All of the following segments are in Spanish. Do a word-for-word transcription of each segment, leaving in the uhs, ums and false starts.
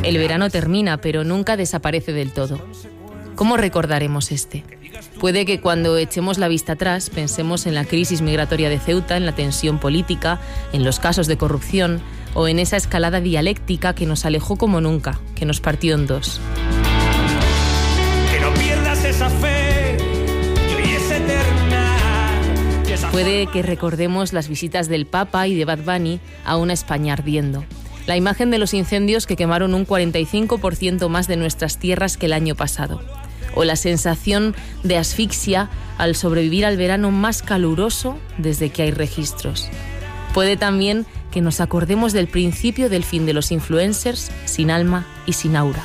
El verano termina, pero nunca desaparece del todo. ¿Cómo recordaremos este? Puede que cuando echemos la vista atrás pensemos en la crisis migratoria de Ceuta, en la tensión política, en los casos de corrupción o en esa escalada dialéctica que nos alejó como nunca, que nos partió en dos. Que no pierdas esa fe, que hoy es eterna. Puede que recordemos las visitas del Papa y de Bad Bunny a una España ardiendo. La imagen de los incendios que quemaron un cuarenta y cinco por ciento más de nuestras tierras que el año pasado. O la sensación de asfixia al sobrevivir al verano más caluroso desde que hay registros. Puede también que nos acordemos del principio del fin de los influencers sin alma y sin aura.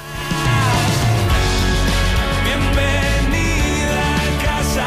Bienvenida a casa,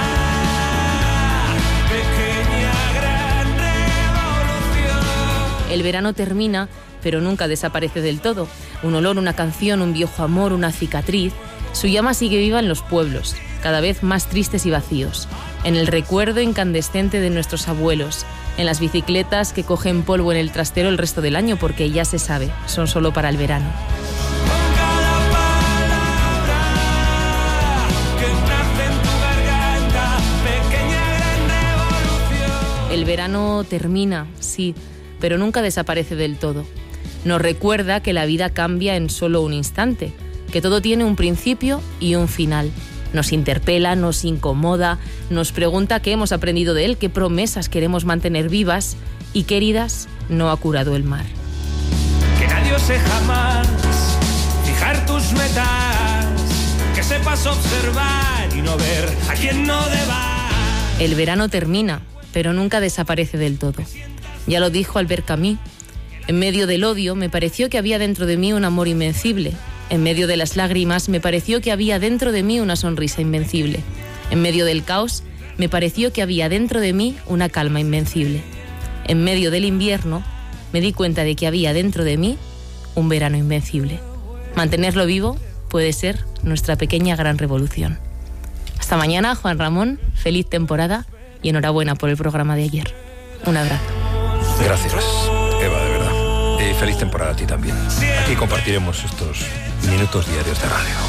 pequeña gran revolución. El verano termina, pero nunca desaparece del todo. Un olor, una canción, un viejo amor, una cicatriz. Su llama sigue viva en los pueblos, cada vez más tristes y vacíos, en el recuerdo incandescente de nuestros abuelos, en las bicicletas que cogen polvo en el trastero el resto del año porque ya se sabe, son solo para el verano. Con cada palabra que nace en tu garganta, pequeña gran revolución. El verano termina, sí, pero nunca desaparece del todo. Nos recuerda que la vida cambia en solo un instante, que todo tiene un principio y un final. Nos interpela, nos incomoda, nos pregunta qué hemos aprendido de él, qué promesas queremos mantener vivas y qué heridas no ha curado el mar. Que nadie ose jamás fijar tus metas, que sepas observar y no ver a quien no deba. El verano termina, pero nunca desaparece del todo. Ya lo dijo Albert Camus. En medio del odio me pareció que había dentro de mí un amor invencible. En medio de las lágrimas me pareció que había dentro de mí una sonrisa invencible. En medio del caos me pareció que había dentro de mí una calma invencible. En medio del invierno me di cuenta de que había dentro de mí un verano invencible. Mantenerlo vivo puede ser nuestra pequeña gran revolución. Hasta mañana, Juan Ramón, feliz temporada y enhorabuena por el programa de ayer. Un abrazo. Gracias, Eva, de verdad. Y feliz temporada a ti también. Aquí compartiremos estos minutos diarios de radio.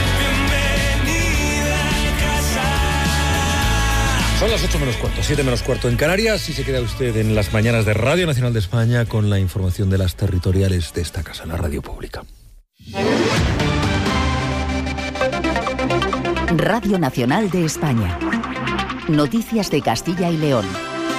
Son las ocho menos cuarto, siete menos cuarto en Canarias y se queda usted en las mañanas de Radio Nacional de España con la información de las territoriales de esta casa, la radio pública. Radio Nacional de España. Noticias de Castilla y León.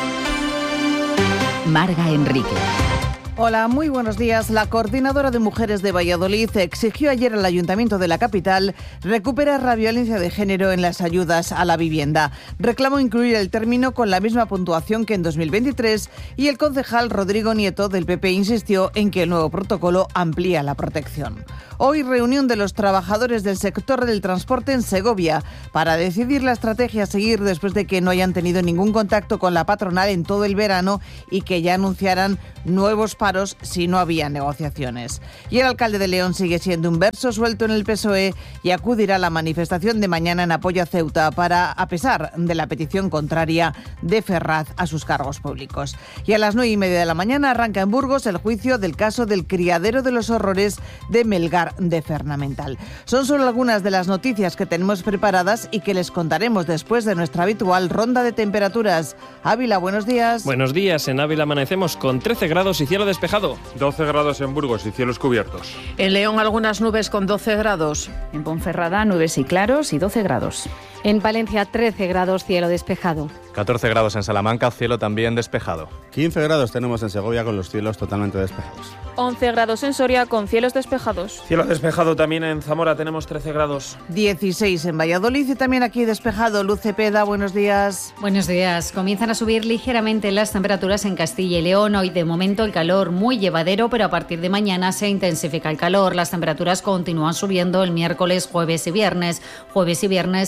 Marga Enrique. Hola, muy buenos días. La Coordinadora de Mujeres de Valladolid exigió ayer al Ayuntamiento de la capital recuperar la violencia de género en las ayudas a la vivienda. Reclamó incluir el término con la misma puntuación que en dos mil veintitrés y el concejal Rodrigo Nieto del P P insistió en que el nuevo protocolo amplía la protección. Hoy reunión de los trabajadores del sector del transporte en Segovia para decidir la estrategia a seguir después de que no hayan tenido ningún contacto con la patronal en todo el verano y que ya anunciaran nuevos paros si no había negociaciones. Y el alcalde de León sigue siendo un verso suelto en el P S O E y acudirá a la manifestación de mañana en apoyo a Ceuta para, a pesar de la petición contraria de Ferraz a sus cargos públicos. Y a las nueve y media de la mañana arranca en Burgos el juicio del caso del criadero de los horrores de Melgar de Fernamental. Son solo algunas de las noticias que tenemos preparadas y que les contaremos después de nuestra habitual ronda de temperaturas. Ávila, buenos días. Buenos días. En Ávila amanecemos con trece grados y cielo despejado. doce grados en Burgos y cielos cubiertos. En León algunas nubes con doce grados. En Ponferrada nubes y claros y doce grados. En Palencia trece grados, cielo despejado. catorce grados en Salamanca, cielo también despejado. quince grados tenemos en Segovia con los cielos totalmente despejados. once grados en Soria con cielos despejados. Cielo despejado también en Zamora, tenemos trece grados. dieciséis en Valladolid y también aquí despejado. Luz Cepeda, buenos días. Buenos días. Comienzan a subir ligeramente las temperaturas en Castilla y León. Hoy de momento el calor muy llevadero, pero a partir de mañana se intensifica el calor. Las temperaturas continúan subiendo el miércoles, jueves y viernes. Jueves y viernes serán los días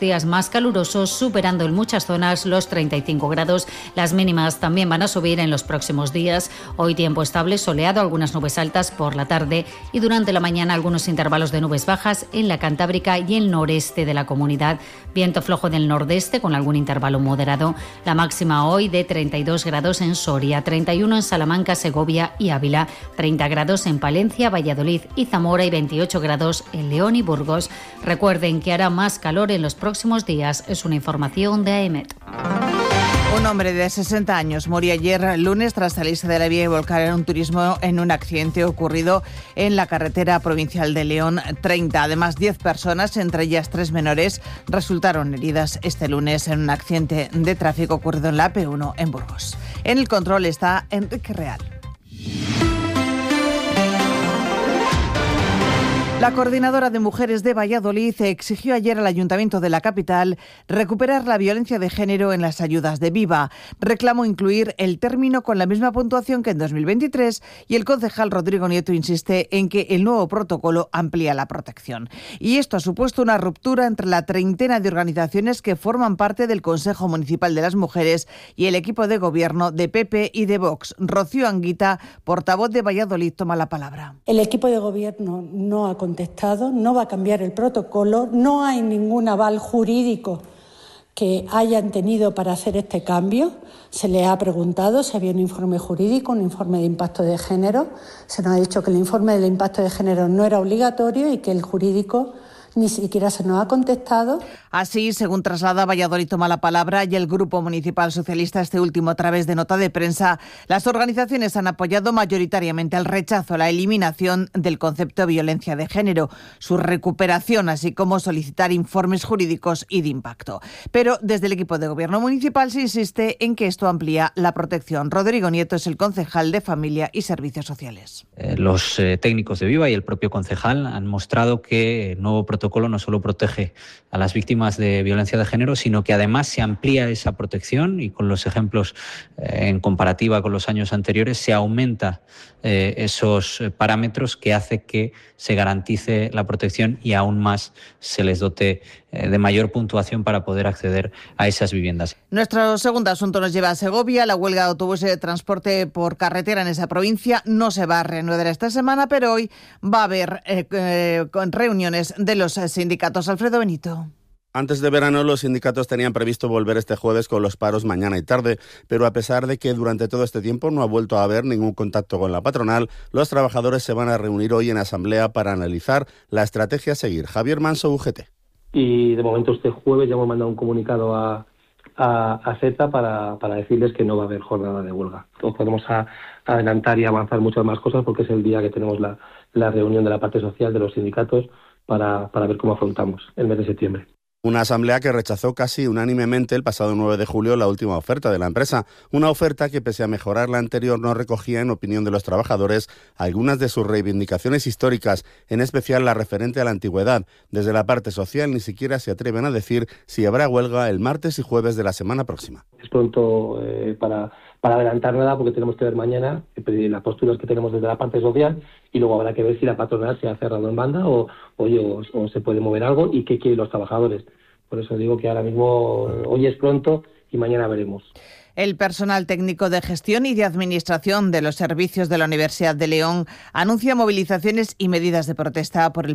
días más calurosos, superando en muchas zonas los treinta y cinco grados. Las mínimas también van a subir en los próximos días. Hoy tiempo estable, soleado, algunas nubes altas por la tarde y durante la mañana algunos intervalos de nubes bajas en la Cantábrica y el noreste de la comunidad. Viento flojo del nordeste con algún intervalo moderado. La máxima hoy de treinta y dos grados en Soria, treinta y uno en Salamanca, Segovia y Ávila, treinta grados en Palencia, Valladolid y Zamora y veintiocho grados en León y Burgos. Recuerden que hará más calor en los próximos días. Es una información de AEMET. Un hombre de sesenta años murió ayer lunes tras salirse de la vía y volcar en un turismo en un accidente ocurrido en la carretera provincial de León treinta. Además, diez personas, entre ellas tres menores, resultaron heridas este lunes en un accidente de tráfico ocurrido en la A P uno en Burgos. En el control está Enrique Real. La Coordinadora de Mujeres de Valladolid exigió ayer al Ayuntamiento de la capital recuperar la violencia de género en las ayudas de Viva. Reclamó incluir el término con la misma puntuación que en dos mil veintitrés y el concejal Rodrigo Nieto insiste en que el nuevo protocolo amplía la protección. Y esto ha supuesto una ruptura entre la treintena de organizaciones que forman parte del Consejo Municipal de las Mujeres y el equipo de gobierno de P P y de Vox. Rocío Anguita, portavoz de Valladolid, toma la palabra. El equipo de gobierno no ha contestado, no va a cambiar el protocolo, no hay ningún aval jurídico que hayan tenido para hacer este cambio. Se le ha preguntado si había un informe jurídico, un informe de impacto de género. Se nos ha dicho que el informe del impacto de género no era obligatorio y que el jurídico ni siquiera se nos ha contestado. Así, según traslada Valladolid toma la palabra y el Grupo Municipal Socialista, este último a través de nota de prensa, las organizaciones han apoyado mayoritariamente el rechazo a la eliminación del concepto de violencia de género, su recuperación, así como solicitar informes jurídicos y de impacto. Pero desde el equipo de gobierno municipal se insiste en que esto amplía la protección. Rodrigo Nieto es el concejal de Familia y Servicios Sociales. Eh, los eh, técnicos de Viva y el propio concejal han mostrado que el nuevo protocolo protocolo no solo protege a las víctimas de violencia de género, sino que además se amplía esa protección y con los ejemplos eh, en comparativa con los años anteriores se aumenta eh, esos parámetros que hace que se garantice la protección y aún más se les dote eh, de mayor puntuación para poder acceder a esas viviendas. Nuestro segundo asunto nos lleva a Segovia. La huelga de autobuses de transporte por carretera en esa provincia no se va a reanudar esta semana, pero hoy va a haber eh, eh, reuniones de los sindicatos. Alfredo Benito. Antes de verano, los sindicatos tenían previsto volver este jueves con los paros mañana y tarde, pero a pesar de que durante todo este tiempo no ha vuelto a haber ningún contacto con la patronal, los trabajadores se van a reunir hoy en asamblea para analizar la estrategia a seguir. Javier Manso, U G T. Y de momento este jueves ya hemos mandado un comunicado a, a, a Z para, para decirles que no va a haber jornada de huelga. Entonces podemos a, adelantar y avanzar muchas más cosas porque es el día que tenemos la, la reunión de la parte social de los sindicatos para, para ver cómo afrontamos el mes de septiembre. Una asamblea que rechazó casi unánimemente el pasado nueve de julio la última oferta de la empresa. Una oferta que, pese a mejorar la anterior, no recogía, en opinión de los trabajadores, algunas de sus reivindicaciones históricas, en especial la referente a la antigüedad. Desde la parte social ni siquiera se atreven a decir si habrá huelga el martes y jueves de la semana próxima. Es pronto eh, para, para adelantar nada porque tenemos que ver mañana eh, las posturas que tenemos desde la parte social y luego habrá que ver si la patronal se ha cerrado en banda o, o, o, o se puede mover algo y qué quieren los trabajadores. Por eso digo que ahora mismo hoy es pronto y mañana veremos. El personal técnico de gestión y de administración de los servicios de la Universidad de León anuncia movilizaciones y medidas de protesta por el